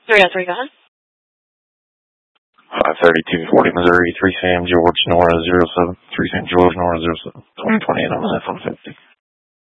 303, go ahead. 53240 Missouri, 3 Sam George Nora 07, 3 Sam George Nora 07, 2020, and I'm on that phone.